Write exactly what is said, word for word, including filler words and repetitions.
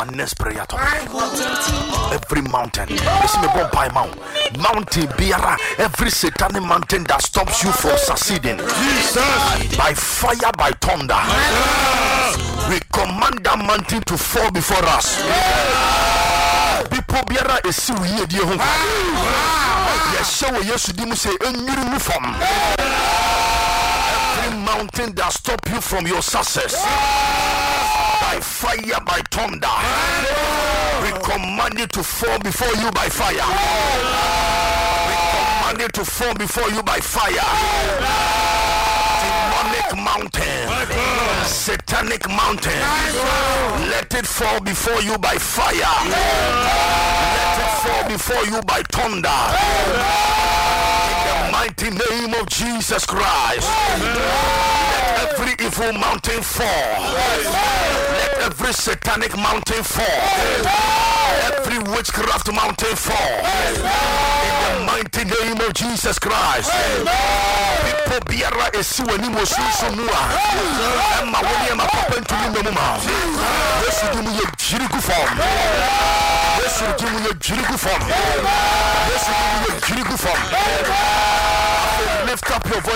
our next prayer topic. Every mountain, listen me bomb by mount, mountain biara, every satanic mountain that stops you from succeeding, Jesus, by fire, by thunder, we command that mountain to fall before us. People biara esi wiye die ho. Yes, show yesu di mu say enwiri mu fam. Every mountain that stop you from your success, by fire, by thunder, we command it to fall before you by fire. We command it to fall before you by fire. Demonic mountain, satanic mountain, let it fall before you by fire. Let it fall before you by thunder. In the mighty name of Jesus Christ. Let every evil mountain fall. Let every satanic mountain fall. Every witchcraft mountain fall. In the mighty name of Jesus Christ. People biara esi wani mo sunsun mu a. Emma woni ema papa ntumi no mu ma. Yesu di mu ye jirigu form. Yesu di mu ye jirigu form. Yesu di mu ye jirigu form. Lift up your voice.